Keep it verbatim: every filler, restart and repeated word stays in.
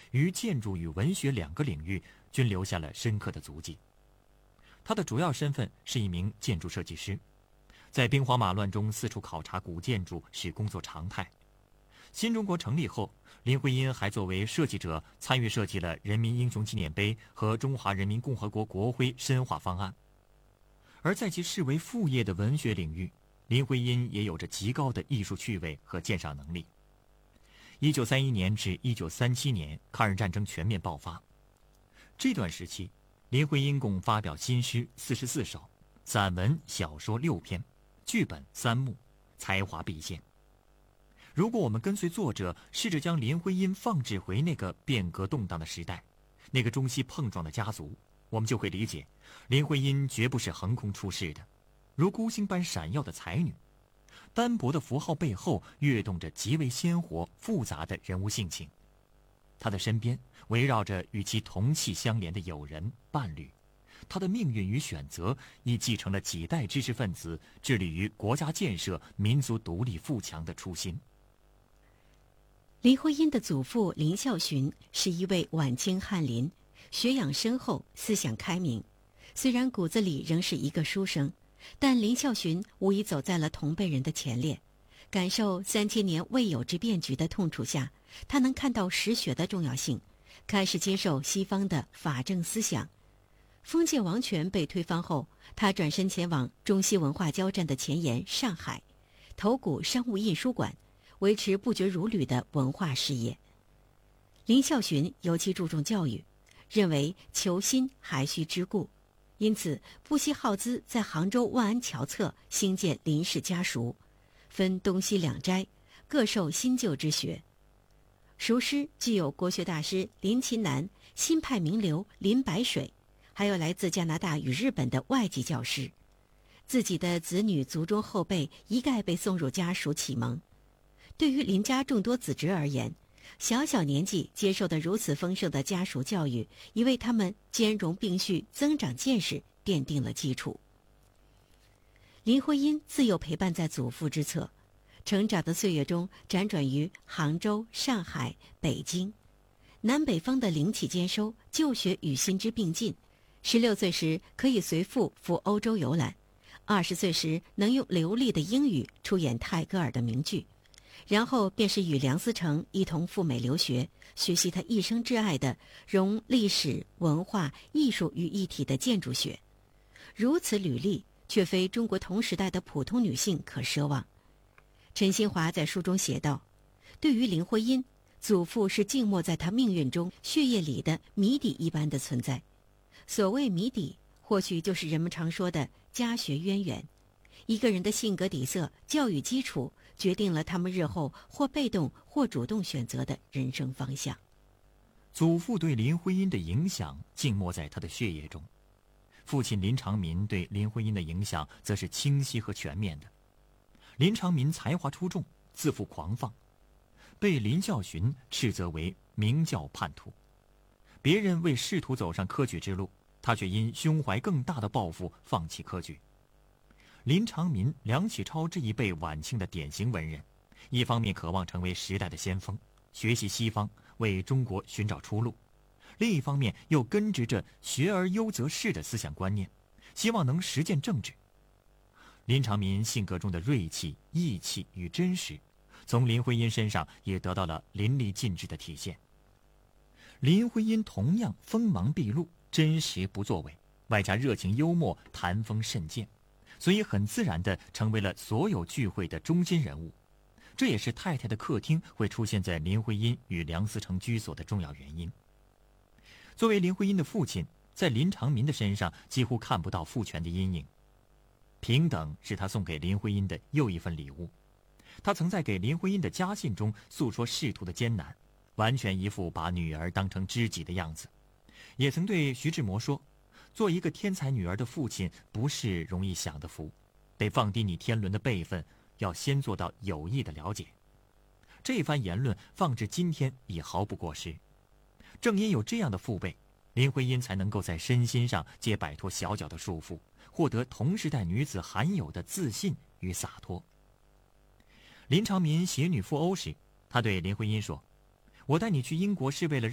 于建筑与文学两个领域均留下了深刻的足迹。他的主要身份是一名建筑设计师，在兵荒马乱中四处考察古建筑是工作常态。新中国成立后，林徽因还作为设计者参与设计了人民英雄纪念碑和中华人民共和国国徽深化方案。而在其视为副业的文学领域，林徽因也有着极高的艺术趣味和鉴赏能力。一九三一年至一九三七年，抗日战争全面爆发。这段时期，林徽因共发表新诗四十四首，散文、小说六篇，剧本三幕，才华毕现。如果我们跟随作者，试着将林徽因放置回那个变革动荡的时代，那个中西碰撞的家族，我们就会理解，林徽因绝不是横空出世的，如孤星般闪耀的才女。单薄的符号背后跃动着极为鲜活复杂的人物性情。她的身边围绕着与其同气相连的友人伴侣，她的命运与选择亦继承了几代知识分子致力于国家建设、民族独立富强的初心。 林徽因的祖父林孝询是一位晚清翰林，学养深厚，思想开明。虽然骨子里仍是一个书生，但林孝询无疑走在了同辈人的前列。感受三千年未有之变局的痛楚下，他能看到实学的重要性，开始接受西方的法政思想。封建王权被推翻后，他转身前往中西文化交战的前沿上海，投股商务印书馆，维持不绝如缕的文化事业。林孝询尤其注重教育，认为求新还需知故，因此不惜耗资在杭州万安桥侧兴建林氏家塾，分东西两斋，各授新旧之学。塾师既有国学大师林琴南、新派名流林白水，还有来自加拿大与日本的外籍教师。自己的子女族中后辈一概被送入家塾启蒙。对于林家众多子侄而言，小小年纪接受的如此丰盛的家塾教育，已为他们兼容并蓄、增长见识奠定了基础。林徽因自幼陪伴在祖父之侧，成长的岁月中辗转于杭州、上海、北京，南北方的灵气兼收，旧学与新知并进。十六岁时可以随父赴欧洲游览，二十岁时能用流利的英语出演泰戈尔的名句。然后便是与梁思成一同赴美留学，学习他一生挚爱的融历史、文化、艺术于一体的建筑学。如此履历，却非中国同时代的普通女性可奢望。陈新华在书中写道：对于林徽因，祖父是静默在她命运中血液里的谜底一般的存在。所谓谜底，或许就是人们常说的家学渊源。一个人的性格底色、教育基础，决定了他们日后或被动或主动选择的人生方向。 祖父对林徽因的影响静默在他的血液中，父亲林长民对林徽因的影响则是清晰和全面的。林长民才华出众，自负狂放，被林孝询斥责为明教叛徒。别人为试图走上科举之路，他却因胸怀更大的抱负放弃科举。林长民、梁启超这一辈晚清的典型文人，一方面渴望成为时代的先锋，学习西方，为中国寻找出路；另一方面又根植着学而优则仕的思想观念，希望能实践政治。林长民性格中的锐气、义气与真实，从林徽因身上也得到了淋漓尽致的体现。林徽因同样锋芒毕露，真实不作伪，外加热情幽默，谈风甚健，所以很自然地成为了所有聚会的中心人物。这也是太太的客厅会出现在林徽因与梁思成居所的重要原因。作为林徽因的父亲，在林长民的身上几乎看不到父权的阴影。平等是他送给林徽因的又一份礼物。他曾在给林徽因的家信中诉说仕途的艰难，完全一副把女儿当成知己的样子。也曾对徐志摩说，做一个天才女儿的父亲不是容易享的福，得放低你天伦的辈分，要先做到有意的了解。这番言论放至今天已毫不过时。正因有这样的父辈，林徽因才能够在身心上皆摆脱小脚的束缚，获得同时代女子罕有的自信与洒脱。林长民携女赴欧时，他对林徽因说，我带你去英国是为了